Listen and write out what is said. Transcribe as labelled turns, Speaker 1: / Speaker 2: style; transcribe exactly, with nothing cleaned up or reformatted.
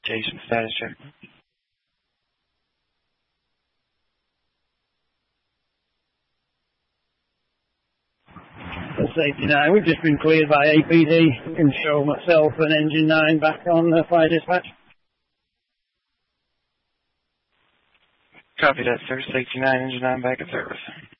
Speaker 1: Communication status check.
Speaker 2: Safety nine, we've just been cleared by A P D. You can show myself and Engine nine back on the fire dispatch.
Speaker 1: Copy that, sir. Safety nine, Engine nine back in service.